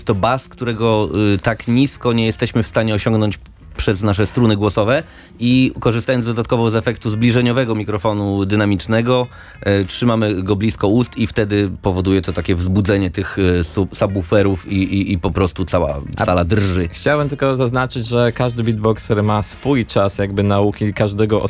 to bas, którego tak nisko nie jesteśmy w stanie osiągnąć przez nasze struny głosowe i korzystając dodatkowo z efektu zbliżeniowego mikrofonu dynamicznego, trzymamy go blisko ust i wtedy powoduje to takie wzbudzenie tych subwooferów i po prostu cała sala drży. Chciałem tylko zaznaczyć, że każdy beatboxer ma swój czas jakby nauki każdego